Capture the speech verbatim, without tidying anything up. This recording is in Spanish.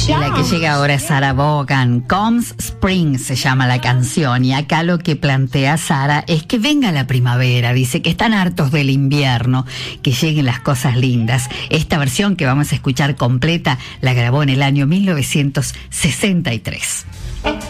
La que llega ahora es Sarah Vaughan. Comes Spring se llama la canción, y acá lo que plantea Sarah es que venga la primavera. Dice que están hartos del invierno, que lleguen las cosas lindas. Esta versión que vamos a escuchar completa la grabó en el año mil novecientos sesenta y tres.